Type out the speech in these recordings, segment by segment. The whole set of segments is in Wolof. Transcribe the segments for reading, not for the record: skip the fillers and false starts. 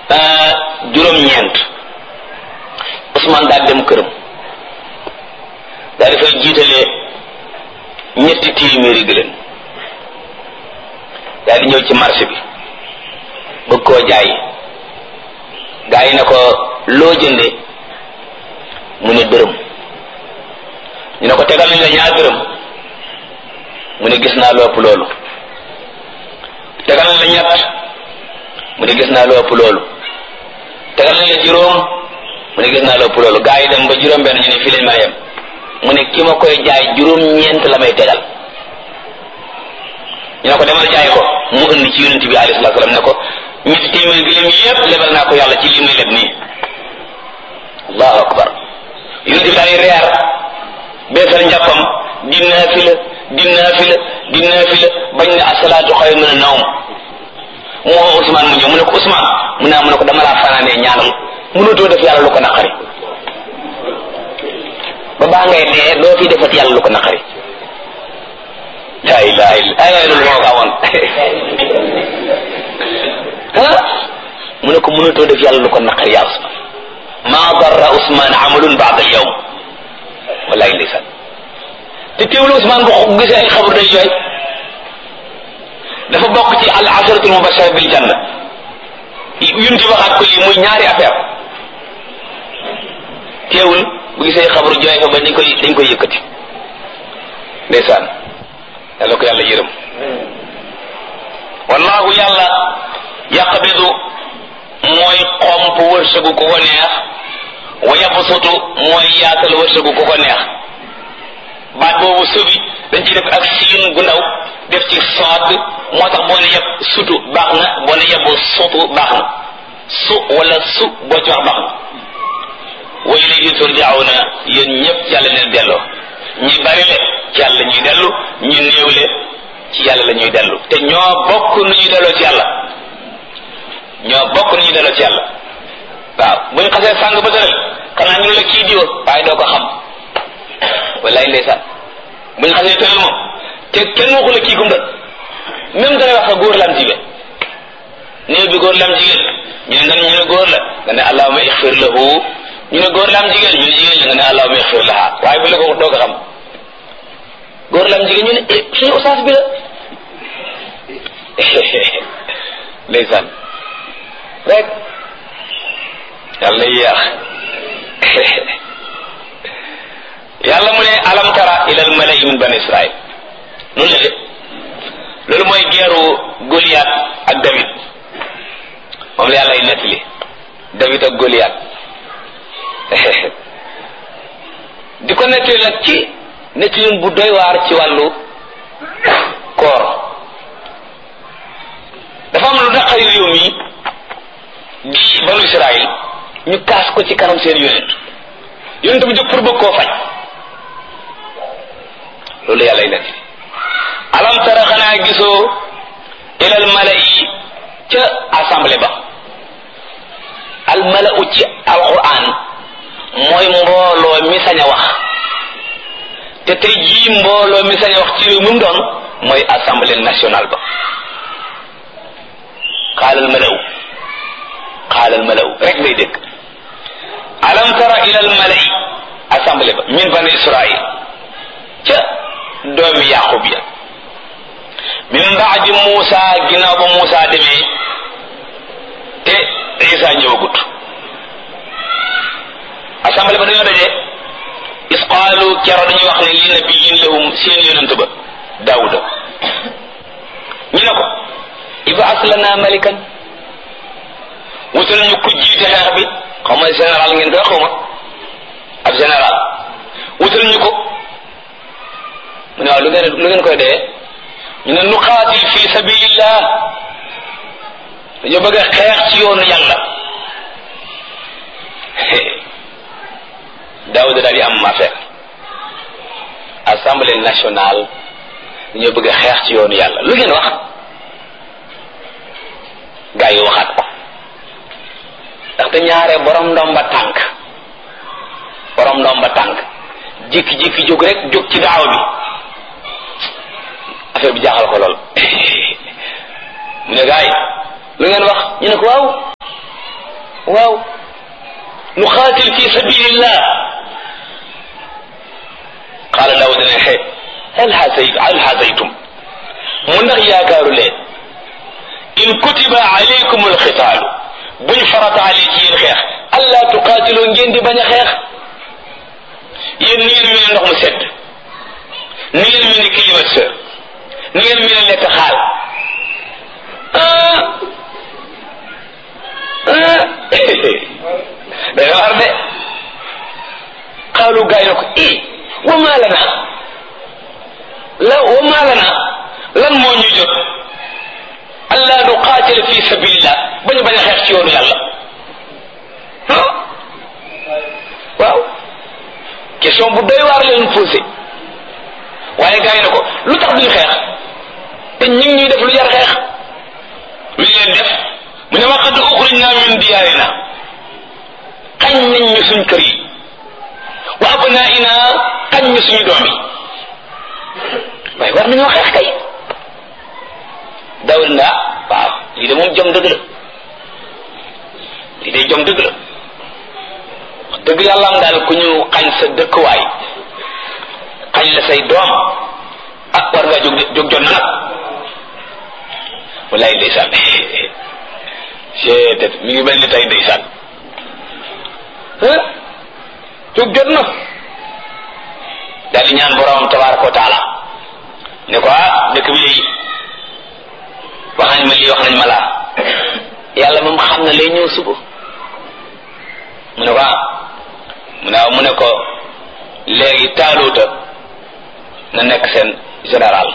juróom-ñeent Ousmane daal dem këram daal di fay jiitalee ñetti téeméeri gëléem daal di ñëw ci marché bi bëgg koo jaay gaa yi ne ko loo jënde mu ne dërëm ñu ne ko tegal nañ la ñaar dërëm mu ne gis naa lu ëpp loolu tegal nañ la ñett mu ne gis naa lu ëpp loolu tegal nañ la juróom mu ne gis naa lu ëpp loolu gaa yi dem ba juróom benn ñu ne fii lañ maa yem mu ne ki ma koy jaay juróom-ñeent la may tegal ñu ne ko demal jaay ko mu indi ci yonent bi alayhi salaatu salaam ne ko ñetti téeméer gëléem yépp lebal naa ko yàlla ci lii may leb nii allahu akbar yonent bi daal di reer beesal njàppam di naafila bañ ne asalaatu xayrun mina nawm mu woo Ousmane mu ñëw mu ne ko Ousmane mu ne ko dama laa fanaanee ñaanal mënutoo def yàlla lu ko naqari ba baa ngay dee doo fi defat yàlla lu ko naqari la ilaha illa ay loolu moo ko amoon mu ne ko mënutoo def yàlla lu ko naqari yaa Ousmane ma darra Ousmane amalun ba'da al-yawm wallahi ndeysaan te teewlu Ousmane bu gisee ay xabar day jooy dafa bokk ci al asharatul mubashara bil janna yun ci waxaat ko lii muy ñaari affaire teewul bu gisee xabar jooy ko ba dañ koy yëkkati ndeysaan yàlla ko yàlla yërëm wallahu yàlla yaqbidu mooy xomp wërsëgu ku ko neex wa yabsutu mooy yaatal wërsëgu ku ko neex baat boobu subi dañ ciy def ak siin gu ndaw def ci soot moo tax boo ne yeb sutu baax na boo ne yeb sutu baax na su wala su boo ci wax baax na wa ilayhi turja'una yéen ñëpp ci yàlla leen delloo ñi bari le ci yàlla ñuy dellu ñu néew le ci yàlla la ñuy dellu te ñoo bokk nu ñuy delloo ci yàlla waaw bu ñu xasee sàng ba tëral xanaa ñu la kii diwa waaye doo ko xam wallaay ndeysaan bu ñu xasee tëral moom te kenn waxu la kii gumba même dana wax sa góor la am jigéen néew bi góor la am jigéen ñu ne góor la nga ne allahumma ighfir lahu ñu ne góor la am jigéen ñu ne jigéen la nga ne allahumma ighfir laha waaye bu la ko doo ko xam góor la am jigéen ñu ne suñu oustaz bi la ndeysaan rek yàlla yéex yàlla mu ne alam tara ila al mala'i min bani israil noonu la de loolu mooy geeru Goliath ak David moom la yàlla ay nettali David ak Goliath di ko nettali nag ci nettali bu doy waar ci wàllu koor dafa am lu naqari réew mi di banu Israël ñu kaas ko ci kanam seen yonent bu jóg pour bëgg koo faj loolu yàlla ay nettali alam tara xanaa gisoo ilal mala'i ca assemblée ba al mala'u ci alquran mooy mbooloo mi sañ a wax te tey jii mbooloo mi sañ a wax ci réew mu doon mooy assemblée nationale ba xaalal mala'u rek ngay dégg alam tara ilal mala'i assemblée ba min bani israil ca doomi yaqub ya min ba'di Muusa ginnaaw ba Muusa demee te Isa ñëwagut assemblée ba dañoo daje is qaalu kero dañuy wax ne li nabiyyin lahum seen yonent ba Daawuda ñu ne ko ib'as lana malikan wutal ñu ko jiite xeex bi xaw ma général ngeen koy xaw ma ab général wutal ñu ko mu ne waaw lu ngeen koy dee ñu ne nuqaatil fi sabilillah dañoo bëgg a xeex ci yoonu yàlla Daawuda daal di am affaire assemblée nationale dañoo bëgg a xeex ci yoonu yàlla lu ngeen wax gaa yi waxaat ko ndaxte ñaare borom ndomba tànk jékki-jékki jóg rek jóg ci daaw bi affaire bi jaaxal ko lool mu ne gaa yi lu ngeen wax ñu ne ko waaw waaw nuqaatil fi sabilillah qaala Daawuda ne hal hasaytum mu ndax yaakaaru leen in kutiba alaykum alqitaalu buñ farataale ci yéen xeex allah tuqaatiloo ngeen di bañ a xeex yéen ni ngeen mel ne ndox mu sedd ni ngeen mel ne climatiseur ni ngeen mel ne lekk xaal day war de xaalu gaay na ko wa maa lana lan moo ñu jot allah nuqaatil fi sabilillah bañu bañ a xeex ci yoonu yàlla waaw question bu doy waar leen posé waaye gaay na ko lu tax duñu xeex te ñu ngi ñuy def lu jar xeex lu leen def mu ne wa qad uxrijna min diyaarina xañ nañ ñu suñ kër yi wa abnaa'ina xañ ñu suñu doom yi waaye war nañoo xeex kay Daawuda na waaw lii de moom jom dëgg la lii de jom dëgg la wax dëgg yàlla am daal ku ñu xañ sa dëkkuwaay xañ la say doom war ngaa jóg jot na nag wallaay ndeysaan seetet mi ngi mel ni tey ndeysaan jóg jot na daal di ñaan borom tabaraka wa taala ne ko dëkk bi léegi wax nañ ma lii wax nañ ma laa yàlla moom xam na lay ñëw suba mu ne ko mu ne ko léegi Taaluuta na nekk seen général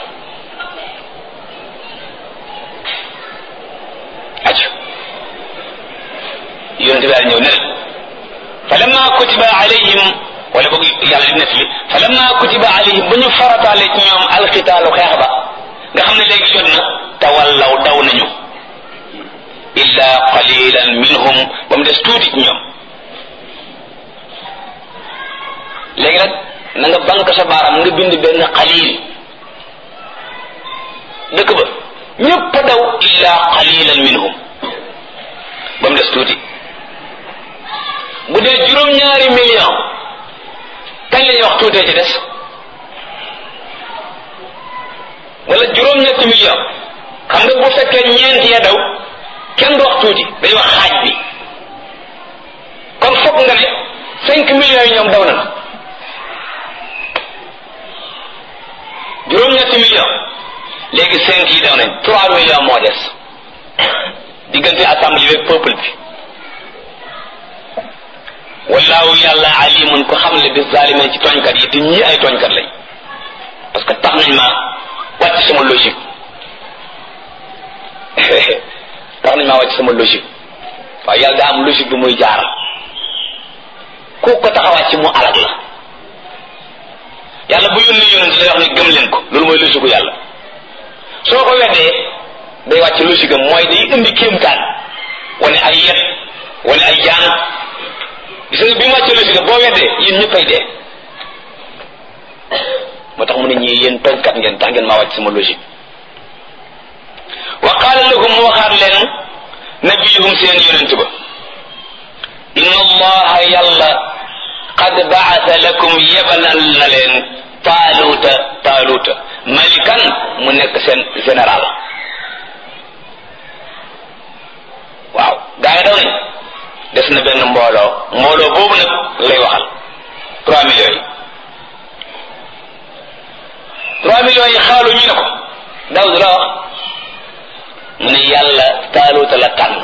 acc yonente bi daal ñëw ne fa lamma kutiba alayhim wala boog yàlla di nettali fa lamma kutiba alayhim ba ñu farataale ci ñoom alxitaalu xeex ba nga xam ne léegi jot na tawallaw daw nañu illa qalilan minhum ba mu des tuuti ci ñoom léegi nag na nga bank sa baaram nga bind benn qalil dëkk ba ñëpp a daw illa qalilan minhum ba mu des tuuti bu dee juróom-ñaari million kañ la ñuy wax tuutee ci des wala juróom-ñetti million xam nga bu fekkee ñeent ya daw kenn du wax tuuti dañuy wax xaaj bi kon foog nga ne 5 millions yi ñoom daw na juróom-ñetti million léegi 5 yi daw nañ 3 millions moo des diggante assemblée bi peuple bi wallaahu yàlla alimun ko xam le bi zalimin ci tooñkat yi te ñii ay tooñkat lañ parce que tax nañ ma wàcc sama logique tax nañ maa wàcc sama logique waaye yàlla daa am logique bi muy jaar ku ko tax a wàcc mu alag la yàlla bu yónni yónent lay wax ne gëm leen ko loolu mooy logique gu yàlla soo ko weddee day wàcc logique am mooy day indi kéemtaan wane ay yet wane ay jaan gis nga bi mu wàccee logique boo weddee yéen ñëppay dee moo tax mu ne ñii yéen tooñkat ngeen tax ngeen maa wàcc sama logique wa qaala lahum mu waxaat leen nabiyuhum seen yonent ba inna allaha yàlla qad baasa lakum yebalal na leen taaluuta malikan mu nekk seen général waaw gaa yi daw nañ des na benn mbooloo boobu nag lay waxal 3 millions yi 3 millions yi xaalu ñu ne ko Daawuda la wax mu ne yàlla Taaluuta la tànn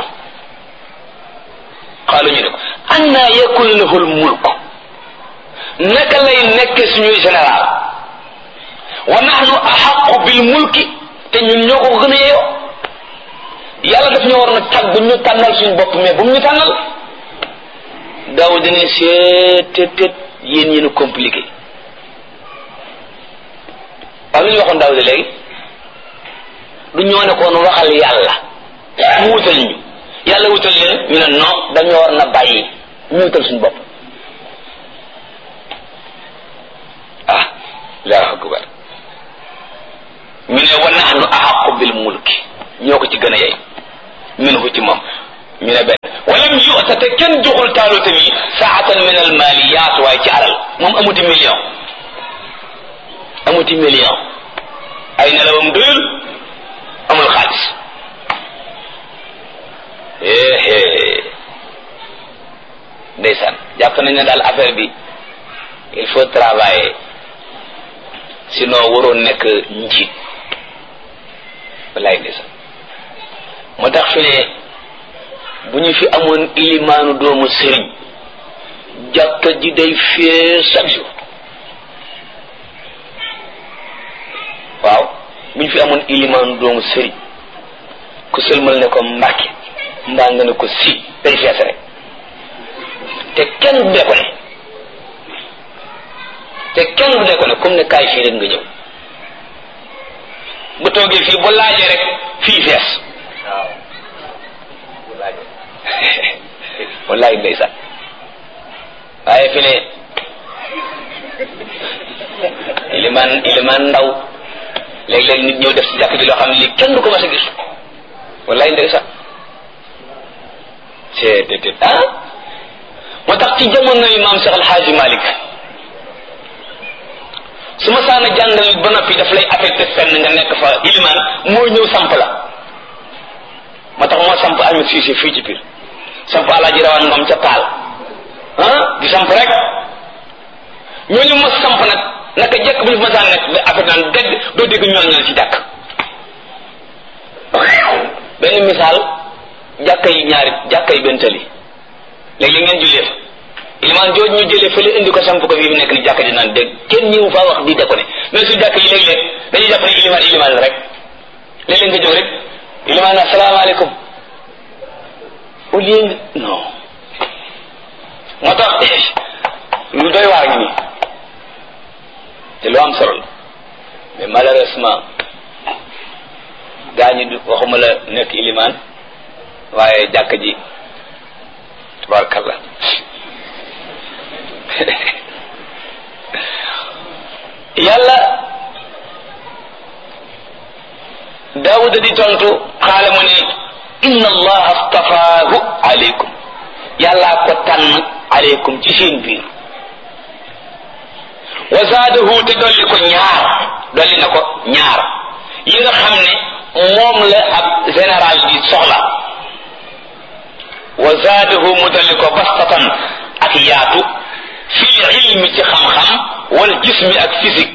xaalu ñu ne ko anna yakunu lahul mulk naka lay nekk suñuy général wa nahnu ahaqqu bil mulki te ñun ñoo ko gën a yeeyoo yàlla daf ñoo war na tàgg ñu tànnal suñu bopp mais bu mu ñu tànnal Daawuda ne seetet yéen a compliqué waaw lu ñu waxoon Daawuda léegi du ñoo ne koon waxal yàlla mu wutal ñu yàlla wutal leen ñu ne non dañoo war na bàyyi ñu wutal suñu bopp Allahu akbar ñu ne wa nahnu ahaqqu bil mulki ñoo ko ci gën a yey minhu ci moom ñu ne benn walam yu'ta te kenn joxul taaluta mi saatan min al maliyat waaye ci alal moom amuti million ay nelawam doyul amul xaalis ndeysaan jàpp nañ ne daal affaire bi il faut travailler sinon waroon nekk njiit wallaay ndeysaan moo tax fi ne bu ñu fi amoon ilimaanu doomu sëriñ jàkka ji day fee chaque jour waaw bu ñu fi amoon ilimaanu doomu sëriñ ku sëlmal ne ko Mbàkke mbaa nga ne ko si day fees rek te kenn du ko ne comme ne kaay fii rek nga ñëw bu toogee fii bu laajee rek fii fees waaw bu laajee wallaay ndeysaan waaye fi ne ilimaan ndaw léeg-léeg nit ñëw def ci jàkk ji loo xam ne lii kenn du ko mas a gis wallaay ndeysaan c'est moo tax ci jamono yu maam Cheikh Al Hadji Malick su ma saana jàngal ba noppi daf lay affecté fenn nga nekk fa ilimaan mooy ñëw samp la moo tax moo samp Ahmed Cissé fii ci Pire samp Alaaji Rawaan Ngom ca Paal di samp rek ñooñu ma samp nag naka jekk bu ñu ma saan nekk ba affecté naan dégg doo dégg ñooñal ci jàkk benn misaal jàkka yi benn tali léegi ngeen jullee fa ilimaan jooju ñu jëlee fële indi ko samp ko fii nekk ni jàkka ji naan dégg kenn ñëwu faa wax di de ko ne mais su jàkk yi léeg-léeg dañuy jàpp ne ilimaan la rek léeg-léeg nga jóg rek ilimaan asalaamaaleykum au lieu non moo tax lu doy waar ngi nii te lu am solo la mais malheureusement gaa ñi waxuma la nekk ilimaan waaye jàkk ji tabarakallah yàlla daawuda di tontu xaala mu ne inna allaha astafaahu aleykum yàllaa ko tànn aleykum ci seen biir wa zaadahu te dolli na ko ñaar yi nga xam ne moom la ab général bi soxla wa zaadahu mu dolli ko bastatan ak yaatu fil ilmi ci xam-xam wal jismi ak physique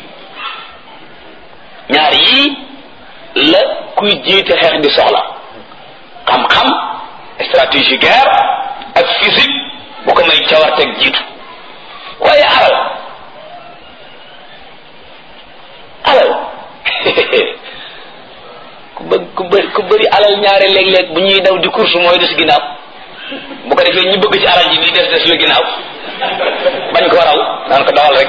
ñaar yii la kuy jiite xeex di soxla xam-xam stratégie guerre ak physique bu ko may cawarteeg jiitu waaye alal ku bëri alal ñaare léeg-léeg bu ñuy daw di course mooy des ginnaaw bu ko defee ñu bëgg ci alal ji di des la ginnaaw bañ ko raw naan ko dawal rek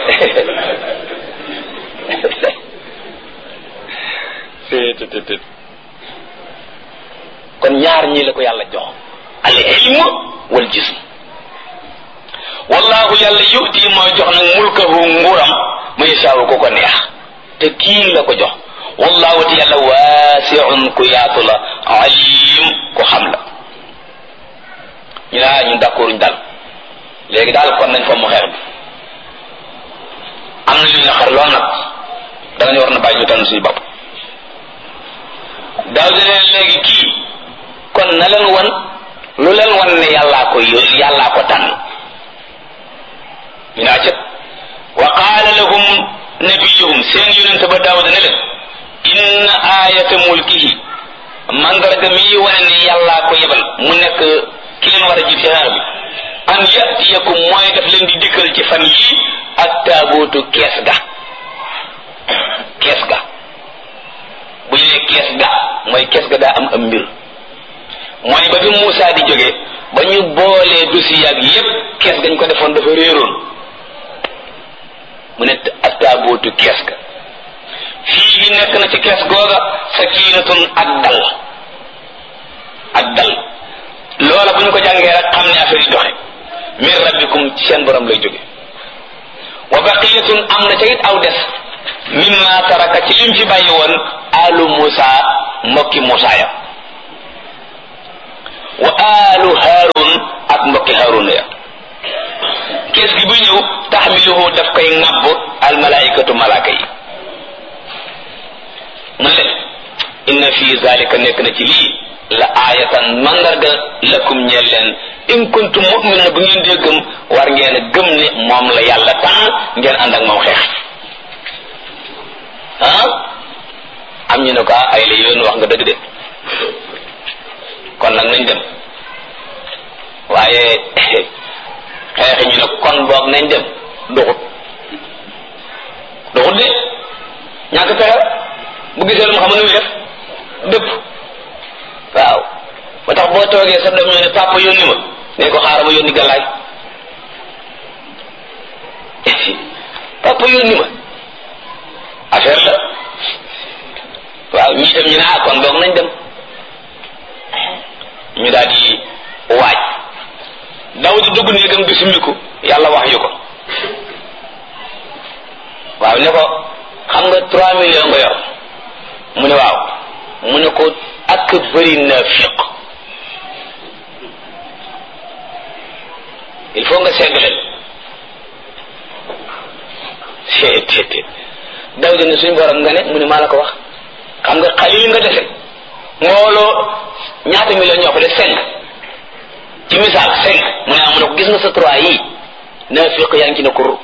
kon ñaar ñii la ko yàlla jox al ilm wal jism wallahu yàlla yu'ti mooy jox nag mulkahu nguuram mu yasaawu ko neex te kii la ko jox wallahu te yàlla waasi'un ku yaatu la alim ku xam la ñu naa ñun d'accorduñ daal léegi daal kon nañ fa mu xeer bi am na ñu naqar lool nag danañu war na bàyyi ñu tànn suñu bopp daaw di leen léegi kii kon na leen wan lu leen wan ne yàllaa ko tànn ñu naa cëp wa qaala lahum nabiyuhum seen yonente ba daawuda ne leen inna ayata mulkihi mandarga mi wane ne yàllaa ko yebal mu nekk ki leen war a jiit xeer bi an yatiyakum mooy daf leen di dikkal ci fan yii ak taabuutu kees ga bu ñu ne kees ga mooy kees ga daa am mbir mooy ba bi Muusaa di jógee ba ñu boolee dossier ak yépp kees gañ ko defoon dafa réeroon mu ne ak taabuutu kees ga fii nekk na ci kees googa sakiinatun ak dal loola bu ñu ko jàngee rek xam ne affaire yi doxe min rabbikum ci seen borom lay jóge wa baqiyatun am na ca it aw des mimma taraka ci lim fi bàyyi woon alu Musa mbokki Musa ya wa alu Harun mbokki Haaruna ya kees gi bu ñëw taxmiluhu daf koy ŋàbb al malaikatu malaaka yi mu leen inna fi zalika nekk na ci lii la aayatan mandarga lakum ñeel leen in kuntum mu'minina bu ngeen dee gëm war ngeen a gëm ne moom la yàlla tànn ngeen ànd ak moom xeex am ñu ne ko ay la yoon wax nga dëgg de kon nag nañ dem waaye xeexi ñu ne kon boog nañ dem doxut de ñàkk pexe bu gisee lu mu xam ne muy def dëpp waaw ba tax boo toogee sa doom ñoo ne papa yónni ma ne ko xaaral ma yónni gàllaay papa yónni ma affaire la waaw ñii dem ñu ne kon boog nañ dem ñu daal di waaj Daawuda dugg néegam di summiku yàlla wax yu ko waaw ne ko xam nga 3 millions nga yor mu ne waaw mu ne ko ak bëri naafiq il faut nga segg leen Daawuda ne suñu borom nga ne mu ne maa la ko wax xam nga xalil nga dese mbooloo ñaata millions ñoo fa def 5 ci misaal 5 mu ne ko gis nga sa 3 yi naafiq yaa ngi ci ne kur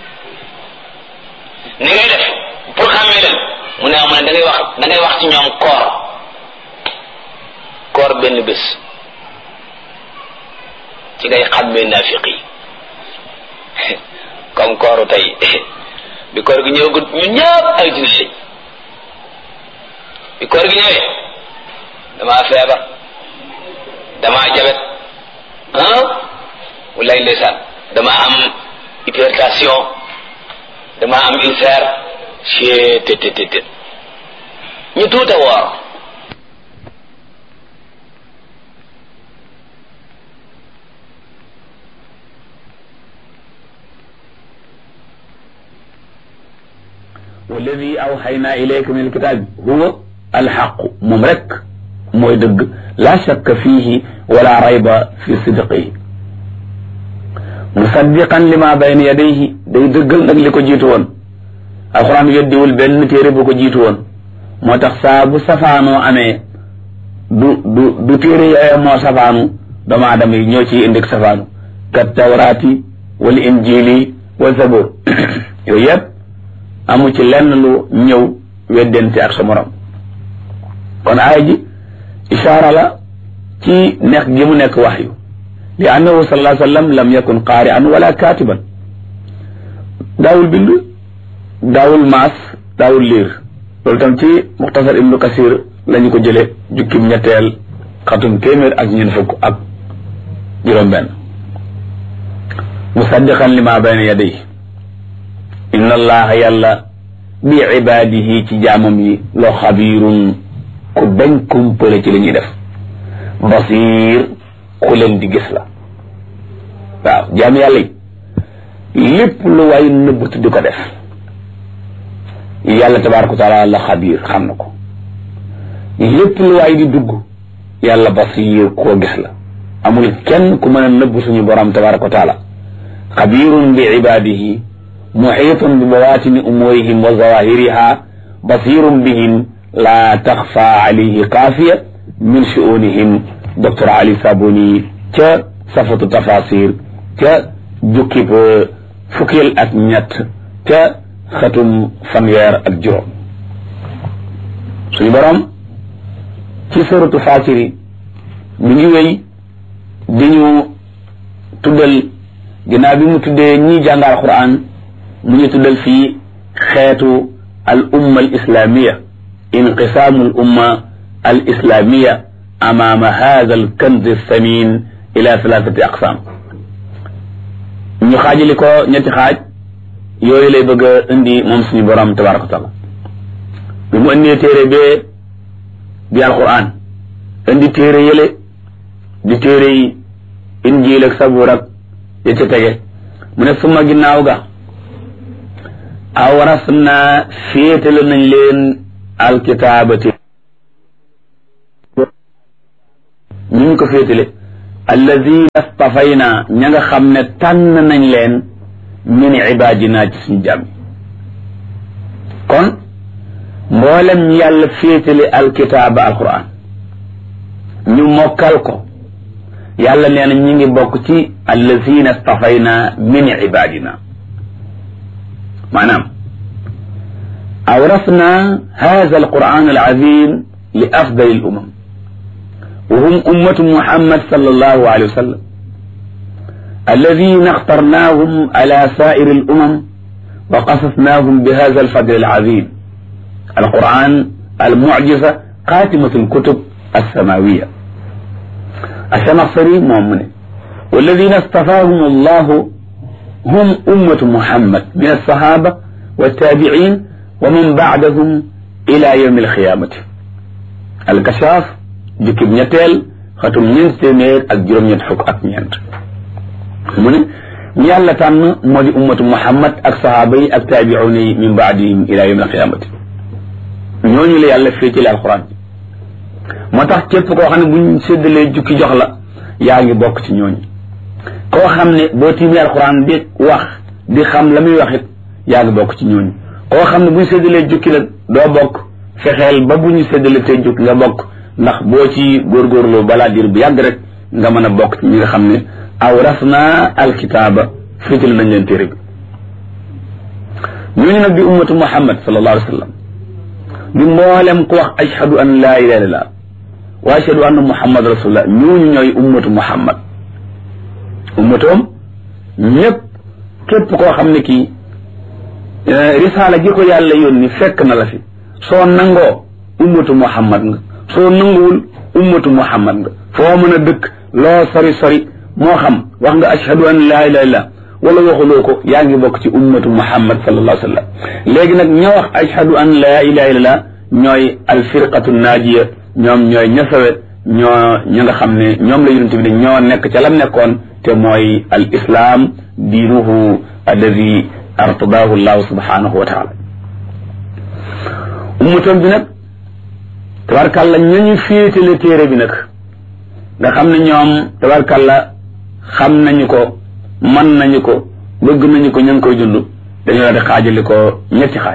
ni ngay def pour xàmmee leen mu ne da ngay wax ci ñoom koor benn bés ci ngay xàmmee naafiq yi comme kooru tey bi koor gi ñëwagut ñu ñëpp ay dina lañ bi koor gi ñëwee damaa feebar damaa jabet wallay ndeysaan damaa am hypertension damaa am ulcère chet ñu tuuta woor walladi awxayna ilayka min alkitabi huwa alxaqu moom rek mooy dëgg la shakka fiihi wala rayba fi sidqihi musaddiqan lima bayna yadayhi day dëggal nag li ko jiitu woon alxuraan weddiwul benn téere bu ko jiitu woon moo tax saa bu safaanoo amee du téere yooyu moo safaanu doomu aadama yi ñoo ciy indi safaanu kat tawraati wal injili wa zabur yooyu yëpp amu ci lenn lu ñëw weddente ak sa morom kon aaya ji ishaara la ci nekk gi mu nekk waxyu li annahu sallallahu alayhi wa sallam lam yakun qaari'an wala kaatiban daawul bind daawul maas daawul liir loolu tam ci muxtasar ibnu kasir lañu ko jële jukkim ñetteel xatum téeméer ak ñeent fukk ak juróom-benn musaddiqan lima bayna yadayhi inna allaha yàlla bi ibaadihi ci jaamam yi loo xabiirun ku bañ kumpale ci li ñuy def basiir ku leen di gis la waaw jaam yàlla yi lépp lu waay nëbbatu di ko def yàlla tabaaraka wa taala la xabiir xam na ko lépp lu waay di dugg yàlla basiir koo gis la amul kenn ku mën a nëbb suñu borom tabaaraka wa taala xabiirun bi ibaadihi muxiitun bi bawaatini umuurihim wa zawahiriha basirun bihim la taxfa alayhi xaafiya min shu'unihim docteur Ali Sabuni ca safatu tafasir ca jukkib fukkeel ak ñett ca xatum fanweer ak juróom suñu borom ci suratu Faatiri mi ngi wéy di ñu tuddal ginnaaw bi mu tuddee ñii jàngal Qur'an mu ñu tuddal fii xeetu al umma al islamiya inqisaamu al umma al islamiya amaama haada al kanz samin ila thalathati aqsam ñu xaajali ko ñetti xaaj yooyu lay bëgg a indi moom suñu borom tabaraka wa taala bi mu indee téere bee di alquran indi téere yële di téere yi injiil ak sabuur ak ya ca tege mu ne suma ginnaaw ga awaras naa féetale nañ leen alkitaabati ñu ko féetale alladina stafayna ña nga xam ne tànn nañ leen min ibadina ci suñu jàmm kon mboolem ñu yàlla féetale alkitaaba alquran ñu mokkal ko yàlla nee na ñi ngi bokk ci alladina stafayna min ibadina maanaam awrasna hada alquran alazim li afdali alumam wa hum ummatu muhammad sallallahu alayhi wa sallam alladina اخترناهم على سائر الامم وقصصناهم بهذا الفضل العظيم القرآن المعجزة خاتمة الكتب السماوية الشمصري مؤمن والذين اصطفاهم الله هم أمة محمد من الصحابة والتابعين ومن بعدهم إلى يوم القيامة الكشاف جكب نتال ختم ننسمير الجرم يدحك أكنيانت من يالا تان مودي أمة محمد أك صحابي أك تابعوني من بعدهم إلى يوم القيامة ñooñu la yàlla féetale alxuraan moo tax képp koo xam ne buñ séddalee jukki jox la yaa ngi bokk ci ñooñu koo xam ne boo tiimee alxuraan di wax di xam la muy wax it yaa ngi bokk ci ñooñu koo xam ne buñ séddalee jukki la doo bokk fexeel ba bu ñu séddalee tey jukki nga bokk ndax boo ci góorgóorloo balaa diir bu yàgg rek nga mën a bokk ci ñi nga xam ne awrasna alkitaaba féetale nañ leen téere bi ñooñu nag di ummatu muhammad sallallahu alayhi wa sallam di mboolem ku wax ashhadu an laa ilaha illallah wa ashhadu anna muhammad rasulullah ñooñu ñooy ummatu muhammad ummatoom ñëpp képp koo xam ne kii risaala gi ko yàlla yónni fekk na la fi soo nangoo ummatu muhammad nga soo nanguwul ummatu muhammad nga foo mën a dëkk loo sori sori moo xam wax nga ashhadu an laa ilaha illallah wala waxuloo ko yaa ngi bokk ci ummatu muhammad sallallahu alayhi wa sallam léegi nag ña wax ashhadu an laa ilaha illallah ñooy alfirqatu naajiya ñoom ñooy ñasawe ña nga xam ne ñoom la yonent bi ne ñoo nekk ca lam nekkoon te mooy al islam diinuhu alladi artadahu llahu subhanahu wa taala ummatoom bi nag tabarkàlla ñañu féetale téere bi nag nga xam ne ñoom tabarkàlla xam nañu ko man nañu ko bëgg nañu ko ña ngi koy dund dañoo la di xaajali ko ñetti xaaj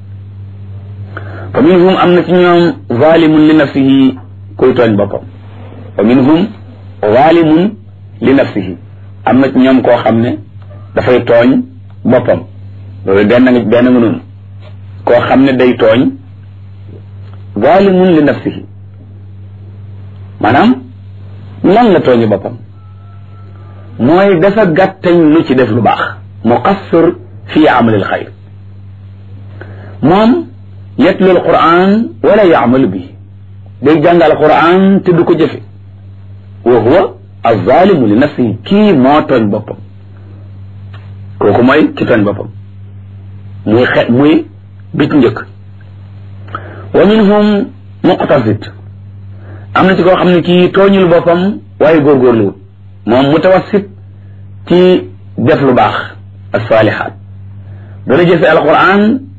fa minhum am na ci ñoom zalimun li nafsihi kuy tooñ boppam fa minhum zalimun li nafsihi am na ci ñoom koo xam ne dafay tooñ boppam loolu benn nga noonu koo xam ne day tooñ zalimun li nafsihi maanaam lan la tooñi boppam mooy dafa gàttañ lu ci def lu baax muqassir fi amalil xayr moom yatlu alquran wala yaamalu bi day jàngal alquran te du ko jëfe wa huwa alzalimu li nafsihi kii moo tooñ boppam kooku mooy ki tooñ boppam muy bit njëkk wa minhum muqtasid am na ci koo xam ne kii tooñul boppam waaye góorgóorluwul moom mutawassit ci def lu baax as-saalihaat dana jëfe alquran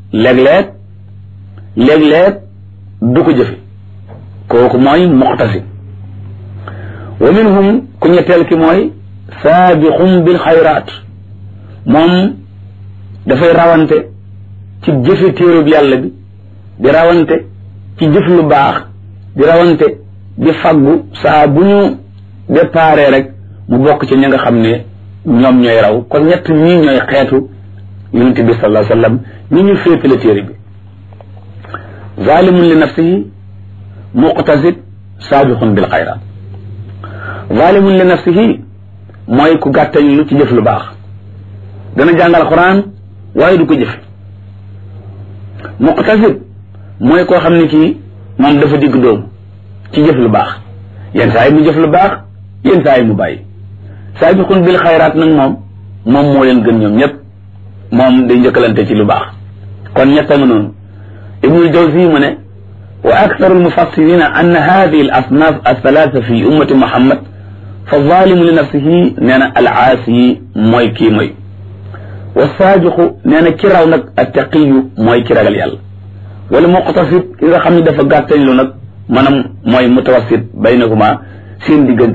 léeg-léeg du ko jëfe kooku mooy muqtasid wa minhum ku ñetteel ki mooy saabiqum bil xayraat moom dafay rawante ci jëfe téerub yàlla bi di rawante ci jëf lu baax di rawante di faggu saa bu ñu déparé rek mu bokk ci ñi nga xam ne ñoom ñooy raw kon ñett ñii ñooy xeetu yonent bi sallallahu alayhi wa sallam ñi ñu féetale téere bi zalimun li nafsihi muqtasid saabiqun bil xayraat zalimun li nafsihi mooy ku gàttañ lu ci jëf lu baax dana jàngal alquran waaye du ko jëf muqtasid mooy koo xam ne kii moom dafa digg dóomu ci jëf lu baax yenn saa yi mu jëf lu baax yenn saa yi mu bàyyi saabiqun bil xayraat nag moom moo leen gën ñoom ñëpp moom day njëkkalante ci lu baax kon ñetta nga noonu ibnul jawzi mu ne wa aktharu almufassirina anna hadihi al asnaf althalatha fi ummati muhammad fa zalimu li nafsihi nee na al aasi mooy kii mooy wa saabiqu nee na ki raw nag attaqiyu mooy ki ragal yàlla wala muqtasid ki nga xam ne dafa gàttañ lu nag maanaam mooy mutawassit baynahuma seen diggante la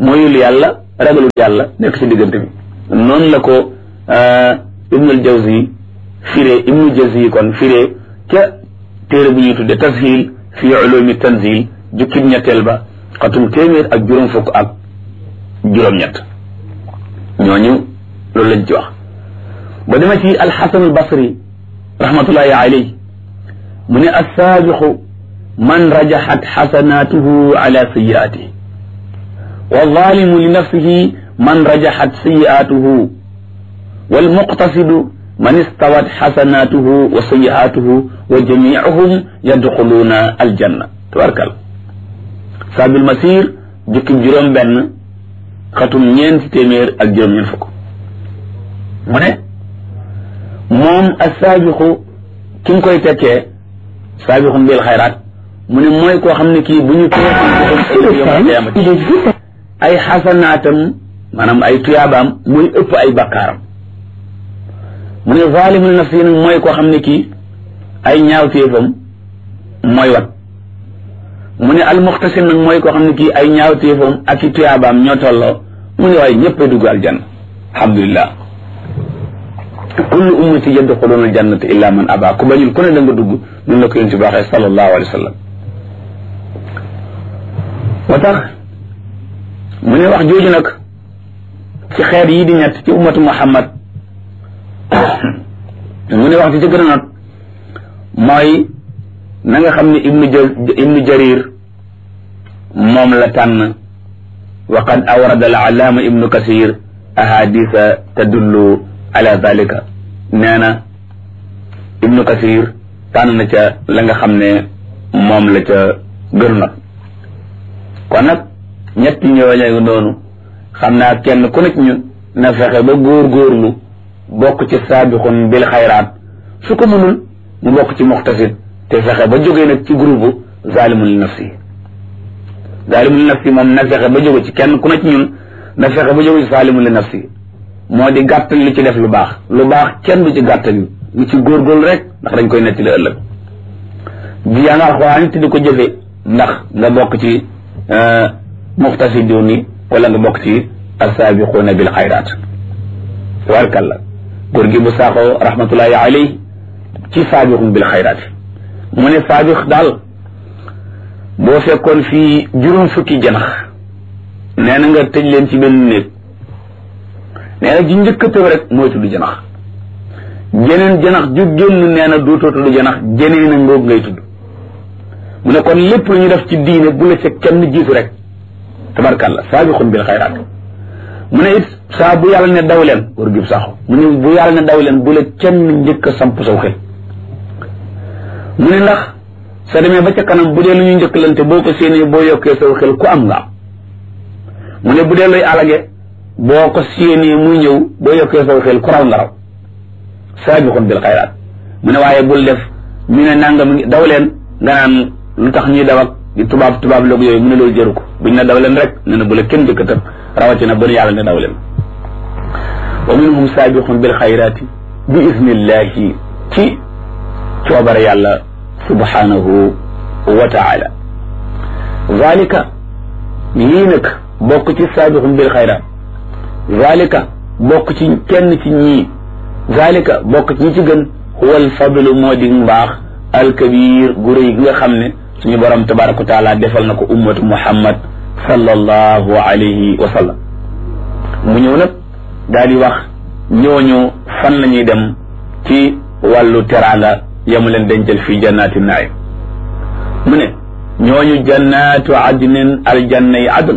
mooyul yàlla ragalul yàlla nekk ci diggante bi noonu la ko ibnul jawzi firee ibnu jawzi kon firee ca téere bu ñuy tudde tashil fi ulumi tanzil jukkib ñetteel ba xatum téeméer ak juróom fukk ak juróom-ñett ñooñu loolu lañ ci wax ba dema ci alxasan albasri rahmatullahi alayhi mu ne assaabiqu man rajaxat xasanatuhu ala sayiatihi والظالم لنفسه من رجحت سيئاته والمقتصد من استوت حسناته وسيئاته وجميعهم يدخلون الجنة تبارك الله ساب المسير جكب جرم بن ختم نين تيمير الجرم ينفق من موم السابق كم كوي تكي سابق بالخيرات من موي كو خمني كي بني ay xasanaatam maanaam ay tuyaabaam muy ëpp ay bakkaaram mu ne zalimul nafsi nag mooy koo xam ne kii ay ñaawteefam mooy wat mu ne almuxtasim nag mooy koo xam ne kii ay ñaawteefam ak i tuyaabaam ñoo tolloo mu ne waaye ñëpp a dugg aljanna alhamdulillah kullu ummati yadxuluna aljannata illa man aba ku bañul ku ne da nga dugg noonu la ko yonent bi waxee sallallahu alayhi wa sallam moo tax mu ne wax jooju nag ci xeet yi di ñett ci ummatu muhammad mu ne wax ci gën a not mooy na nga xam ne ibnu jarir moom la tànn wa qad awrada al alaama ibnu kasir ahadisa tadullu ala dalika nee na ibnu kasir tànn na ca la nga xam ne moom la ca gën a not kon nag ñetti ñooñu noonu xam naa kenn ku nekk ñun na fexe ba góorgóorlu bokk ci saabiqun bil xayraat su ko mënul mu bokk ci muxtasid te fexe ba jógee nag ci groupe zalimun li nafsi moom na fexe ba jóge ci kenn ku nekk ñun na fexe ba jóge ci zalimun li nafsi moo di gàttal li ci def lu baax kenn du ci gàttal lu ci góorgóorlu rek ndax dañ koy netti la ëllëg di yaa nga alxuraan te di ko jëfe ndax nga bokk ci muxtasiduni wala nga bokk ci assaabiquuna bil xayraat tabaarkalla góor gi bu saaxoo rahmatullahi alayhi ci saabiqun bil xayraat mu ne saabiq daal boo fekkoon fii juróom fukki janax nee na nga tëj leen ci benn néeg nee na ji njëkk a tëb rek mooy tudd janax jeneen janax ju génn nee na duutoo tudd janax jeneen a ngoog ngay tudd mu ne kon lépp lu ñu def ci diine bu la ca kenn jiitu rek tabarkàlla saabiqun bil xayraat mu ne it saa bu yàlla ne daw leen war gib saxo mu ne bu yàlla ne daw leen bu la kenn njëkk a samp saw xel mu ne ndax soo demee ba ca kanam bu dee lu ñu njëkkalante boo ko séenee boo yokkee saw xel ku am nga am mu ne bu dee luy alage boo ko séenee muy ñëw boo yokkee saw xel ku raw nga raw saabiqun bil xayraat mu ne waaye bul def ñu ne nangam daw leen nga naan lu tax ñuy daw ak di tubaab loog yooyu mu ne loolu jëru ko buñ ne daw leen rek ne na bu la kenn jëkk tëb rawatina ba nu yàlla ne daw leen wa minhum saabiqun bil xayraati bi isnillahi ci coobare yàlla subhanahu wa taala zalika yii nag bokk ci saabiqun bil xayraat zalika bokk ci kenn ci ñii zalika bokk ci ñi ci gën huwa al fadlu moo di mbaax alkabir gu rëy gi nga xam ne suñu borom tabaraka wa taala defal na ko ummatu muhammad sallallahu alayhi wa sallam mu ñëw nag daal di wax ñooñu fan la ñuy dem ci wàllu teraanga yamu leen dencal fii jannaati naim mu ne ñooñu jannaatu adnin aljanna yi adn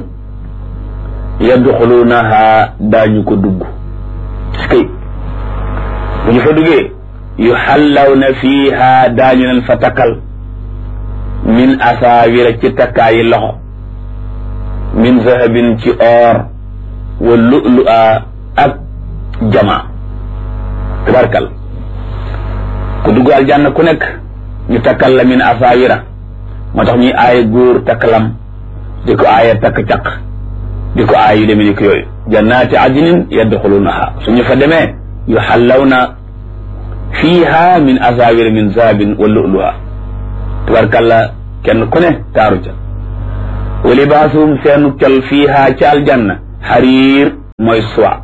yadxulunaha daañu ko dugg skay bu ñu fa duggee yuxallawna fiiha daañu leen fa takkal min asaawira ci takkaayi loxo min zahabin ci or wa lu'lu'a ak jama tabarkal ku dugg aljanna ku nekk ñu takkal la min asaawira moo tax ñuy aaye góor takkalam di ko aaye takk caq di ko aaye yu demee ni ko yooyu jannaati adnin yadxulunaha suñu fa demee yuxallawna fiiha min asaawira min zahabin wa lu'lu'a tabarkalla kenn ku ne taaru ca wa libaasuhum seenu col fiiha ci aljanna xariir mooy soie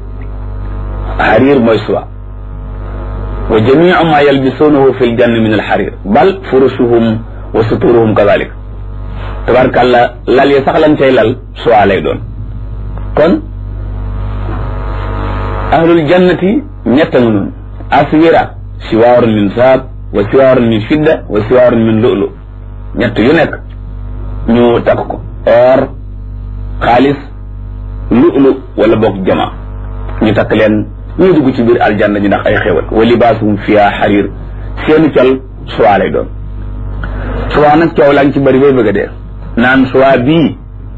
wa jamiu ma yalbisuunahu fi ljanna min alxarir bal furushuhum wa suturuhum kadalik tabarkàlla lal yi sax lañ cay lal soie lay doon kon ahlul jannati ñett nga noonu aswira siwaarun min saab wa siwaarun min fidda wa siwaarun min lu'lu ñett yu nekk ñu takk ko or xaalis lu'lu wala boog jama ñu takk leen ñu dugg ci biir aljanna ñu ndax ay xéwal wa libaasuhum fiha xariir seeni col soie lay doon soie nag coow laa ngi ci bëri bay bëgg a dee naan soie bii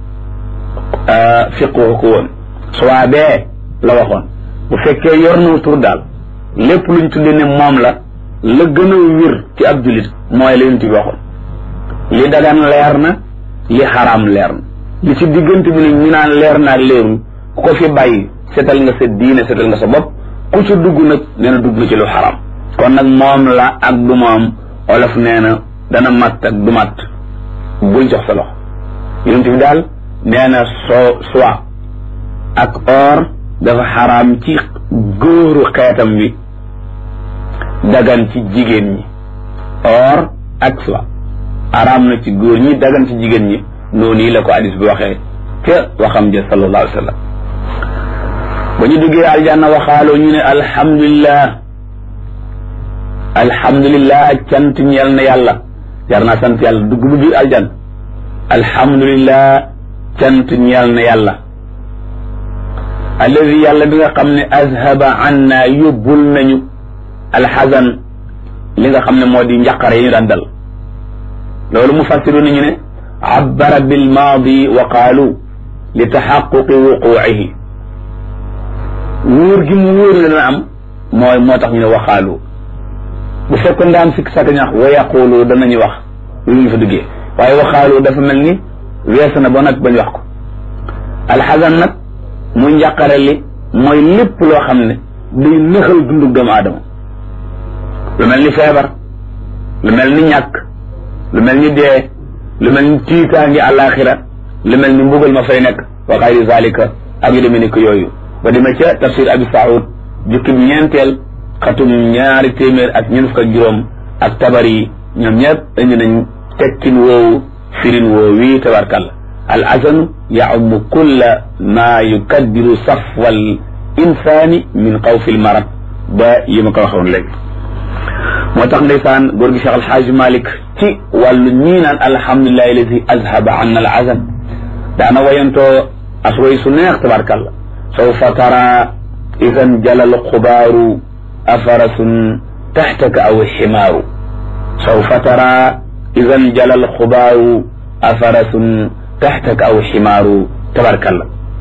fiqoo ko woon soie bee la waxoon bu fekkee yor na tur daal lépp luñ tudde ne moom la gën a wér ci ab jullit mooy la yonent bi waxoon li dagan leer na li xaraam leer na li ci diggante bi nag ñu naan leer na ak leerul ku ko fi bàyyi setal nga sa diine setal nga sa bopp ku ci dugg nag nee na dugg na ci lu xaraam kon nag moom la ak du moom olof nee na dana matt ak du matt bul jox sa loxo yonent bi daal nee na soie ak or dafa xaraam ci góoru xeetam bi dagan ci jigéen ñi or ak soie xaraam na ci góor ñi dagan ci jigéen ñi noonu la ko hadis bi waxee ca waxam ja sallallahu alayhi wa sallam ba ñu duggee aljanna waxaaloo ñu ne alhamdulillah cant ñeel na yàlla jar naa sant yàlla dugg bu biir aljanna alhamdulillah cant ñeel na yàlla alladi yàlla bi nga xam ne azhaba anna yóbbul nañu alxasan li nga xam ne moo di njaqare yi ñu daan dal loolu mufassiru nañu ne abbara bil maadi wa qaalu li taxaquqi wuquucihi wóor gi mu wóor la dana am moo tax ñu ne waxaalu bu fekkoon daan fikk saka ñax wa yaqulu danañu wax lu ñu fa duggee waaye waxaalu dafa mel ni weesu na ba nag bañ wax ko alxasan nag muy njàqare li mooy lépp loo xam ne day nëxal dundug doomu aadama lu mel ni feebar lu mel ni ñàkk lu mel ni dee lu mel ni tiitaangi àllaaxira lu mel ni mbugal ma fay nekk wa xayri zalika ak yu demee ni ko yooyu ba dima ca tafsir abi saoud jukkib ñeenteel xatum 200 ak ñeent fukk ak juróom ak tabari ñoom ñëpp indi nañ tekkin woowu firin woowu wii tabarkalla al azanu yaumu kulla ma yukaddiru safwal insani min xawfi l marad ba yi ma ko waxoon léegi moo tax ndeysaan góor gi Cheikh Alxaaji Malik ci wàllu ñii naan alhamdulilahi alladi azhaba anna al azan daana wayantoo as way su neex tabarkalla sawfa tara idan jalal xubaaru afarasun taxtaka aw ximaaru sawfa tara idan jalal xubaaru afarasun taxtaka aw ximaaru tabarkalla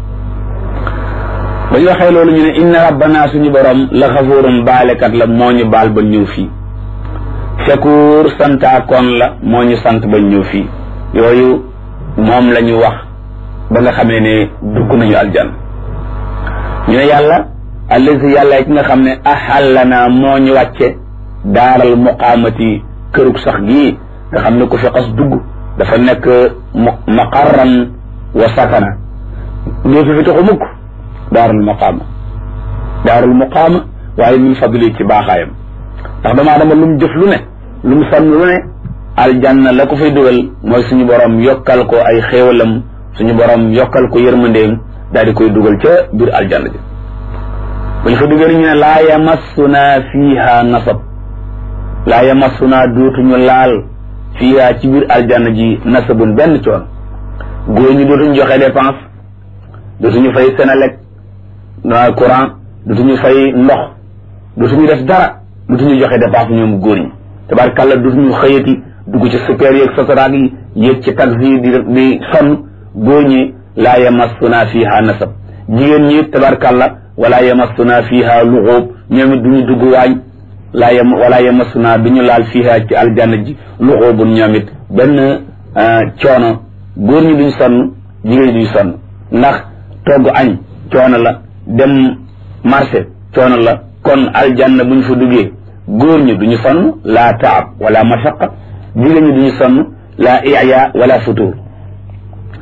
ba ñu waxee loolu ñu ne inna rabbana suñu borom la xafuurun baalekat la moo ñu baal ba ñëw fii shakuur santaakoon la moo ñu sant ba ñëw fii yooyu moom la ñu wax ba nga xamee ne dugg nañu aljan ñu ne yàlla allazi yàlla ki nga xam ne ahallana moo ñu wàcce daaral muqaamati kërug sax gii nga xam ne ku fi xas dugg dafa nekk maqarran wa sakana dootu fi taxu mukk daarul muqaama waaye min fadli ci baaxaayam ndax dama dama lu mu jëf lu ne lu mu sonn lu ne aljanna la ko fay dugal mooy suñu borom yokkal ko ay xéewalam suñu borom yokkal ko yërmandeem daal di koy dugal ca biir aljanna ji bu ñu fa dugal ñu ne laa yamassuna fiiha nasab laa yamassuna dootuñu laal fiiha ci biir aljanna ji nasabun benn coon góor ñi dootuñu joxe dépense dootuñu fay Senelec courant dootuñu fay ndox dootuñu def dara dootuñu joxe dépense ñoom góor ñi tabarkàlla dootuñu xëyati dugg ci super yeeg sotoraag yi yéeg ci taxi di sonn góor ñi laa yamassuna fiiha nasab jigéen ñi tabarkàlla wala yamassuna fiiha luxuub ñoom it duñu dugg waañ wala yamassuna duñu laal fiiha ci aljanna ji luxuubun ñoom it benn coono góor ñi duñ sonn jigéen ñi duñ sonn ndax togg añ coono la dem marché coono la kon aljanna buñ fa duggee góor ñi duñu sonn la taab wala mashaqa jigéen ñi duñu sonn la iya wala futur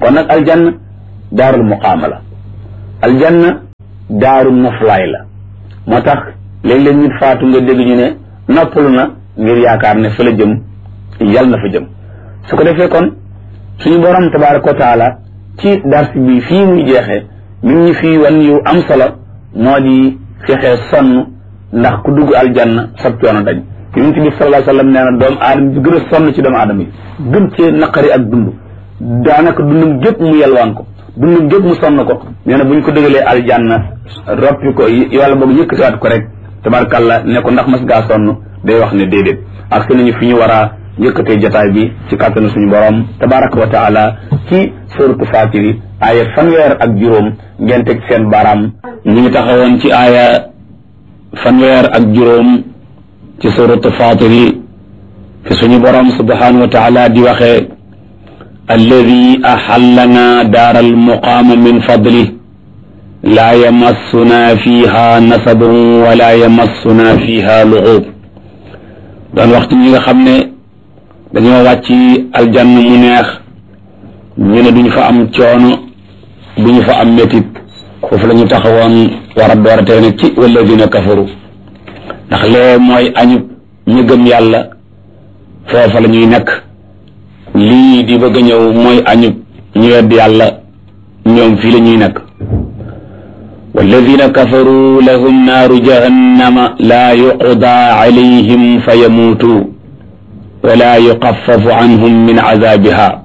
kon nag aljanna daarul muqaama la aljanna daaru noflaay la moo tax léeg-léeg nit faatu nga dégg ñu ne noppalu na ngir yaakaar ne fa la jëm yàlla na fa jëm su ko defee kon suñu borom tabaraka wa taala ci dars bi fii muy jeexee mi ngi fii wan yu am solo moo di fexee sonn ndax ku dugg aljanna sab coono dañ yonent bi sallallahu alayhi wa sallam nee na doomu aadama bi gën a sonn ci doomu aadama yi gën cee naqari ak dund daanaka dundum gépp mu yelwaan ko dundum gépp mu sonn ko nee na bu ñu ko dëgalee aljanna roppi ko yàlla boog yëkkatiwaat ko rek tabarkàlla ne ko ndax mas ngaa sonn day wax ne déedéet ak si nañu fi ñu war a yëkkatee jotaay bi ci kàttanu suñu borom tabaraka wa taala ci suratu Faatiri aaya fanweer ngeen teg seen baaraam ñu ngi taxawoon ci aaya fanweer ci suratu Faatiri fi suñu borom subhanahu wa taala di waxee alladi axallana daara almuqaama min fadli laa yamassuna fiha nasabun wala yamassuna fiha luxuub doon waxtu ñi nga xam ne dañoo wàcc aljanna mu neex ñu ne duñu fa am coono duñu fa am métit foofu la ñu taxawoon war a door a tey nag ci walladina kafaru ndax lee mooy añub ñu gëm yàlla foofa la ñuy nekk lii di bëgg a ñëw mooy añub ñu wedd yàlla ñoom fii la ñuy nekk walladina kafaru lahum naaru jahannama laa yuqdaa alayhim fa yamuutu wala yuxaffafu anhum min azabiha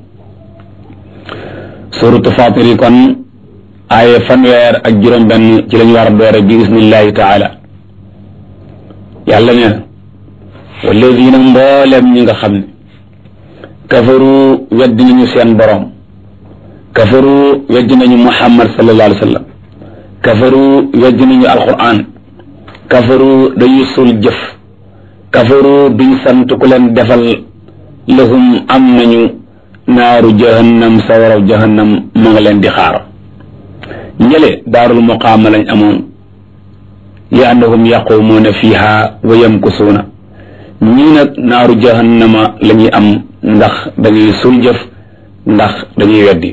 suratu Faatiri kon aaya fanweer ak juróom-benn ci lañu war a doore bi isnillahi taala yàlla ne walladina mboolem ñi nga xam ne kafaru weddi nañu seen borom kafaru weddi nañu Muhammad sallallahu alayhi wa sallam kafaru weddi nañu alquran kafaru dañuy sul jëf kafaru duñ sant ku leen defal lahum am nañu naaru jahannam sawaraw jahannam mu nga leen di xaar ñële daarul muqaama lañ amoon li annahum yaqumuuna fiha wa yamkusuuna ñii nag naaru jahannama la ñuy am ndax dañuy sul jëf ndax dañuy weddi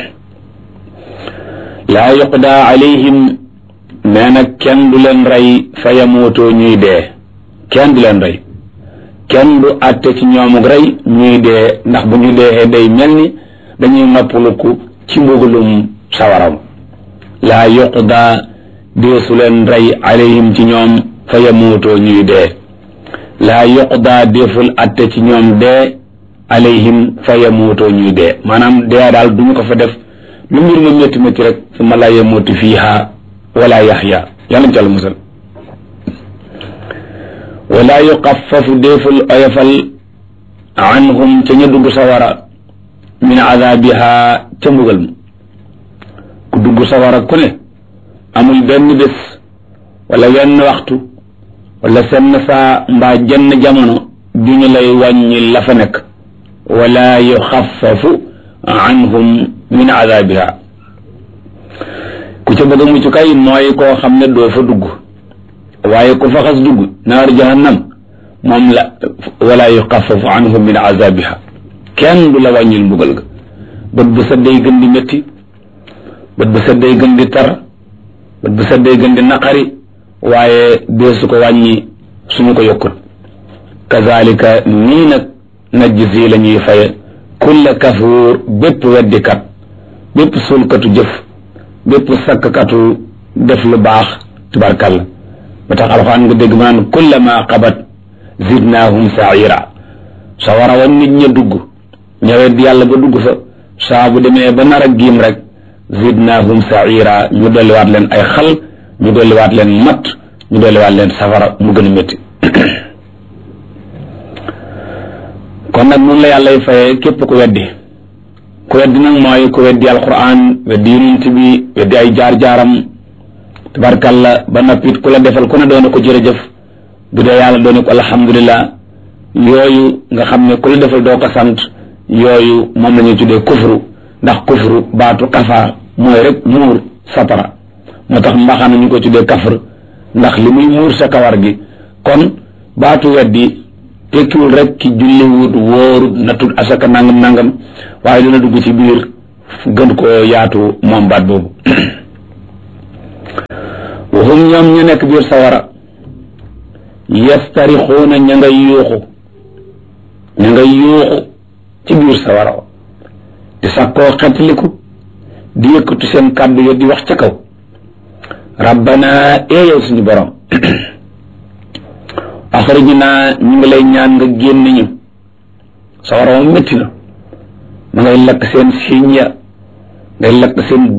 laa yuqdaa alayhim nee na kenn du leen rey fa yamuutoo ñuy dee kenn du leen rey kenn du àtte ci ñoomuk rey ñuy dee ndax bu ñu dee day mel ni dañuy noppaluku ci mbugalum sawaram laa yuqdaa deesu leen rey alayhim ci ñoom fa yamuutoo ñuy dee laa yuqdaa deful àtte ci ñoom dee alayhim fa yamuutoo ñuy dee maanaam dee daal duñu ko fa def lu mbir ma métti métti rek summa laa yamuutu fiiha wala yaxya yàlla ci àll musal wala yuxaffafu déeful oyofal anhum ca ña dugg sawara min azabiha ca mbugal ma ku dugg sawara ku ne amul benn bés wala wenn waxtu wala senn saa mbaa jenn jamono du ñu lay wàññi la fa nekk wala yuxaffafu anhum min azabiha ku ca bëgg a mucc kay mooy koo xam ne doo fa dugg waaye ku fa xas dugg naar jahannam moom la wala yuxaffafu anhum min azabiha kenn du la wàññil mbugal ga bët bu set day gën di métti bët bu set day gën di tar bët bu set day gën di naqari waaye deesu ko wàññi suñu ko yokkut kazalika nii nag najzi la ñuy faye kulla kafuur bépp weddikat bépp sulkatu jëf bépp sakkatu def lu baax tubarkalla ba tax alxuraan nga dégg ma naan kullama qabat zidnaahum saira sa war a wan nit ña dugg ñëwet yàlla ba dugg fa saa bu demee ba nar a giim rek zidnaahum saira ñu dolliwaat leen ay xal ñu dolliwaat leen mat ñu dolliwaat leen safara mu gën a métti kon nag noonu la yàllay fayee képp ku weddi nag mooy ku weddi alquran weddi yonent bi weddi ay jaar-jaaram tabarkalla ba noppit ku la defal ku ne doone ko jërëjëf bu dee yàlla doone ko alhamdulillah yooyu nga xam ne ku la defal doo ko sant yooyu moom la ñuy tuddee kufru ndax kufru baatu kafaar mooy rek muur satara moo tax mbaxana ñu ko tuddee kafr ndax li muy muur sa kawar gi kon baatu weddi tekkiwul rek ki julliwut wóorut natut asaka nangam waaye dina dugg ci biir gën koo yaatu moom baat boobu waxum ñoom ñu nekk biir sawara yastarixuuna ña ngay yuuxu ci biir sawara di sakkoo xetliku di yëkkatu seen kàddu yo di wax ca kaw rabbana yow suñu borom axrijna ñu ngi lay ñaan nga génn ñu sawara moom métti na ma ngay lakk seen siiñ ya ngay lakk seen